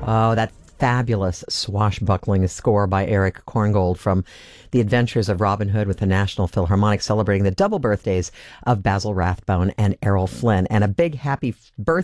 Oh, that fabulous swashbuckling score by Eric Korngold from The Adventures of Robin Hood with the National Philharmonic, celebrating the double birthdays of Basil Rathbone and Errol Flynn. And a big happy birthday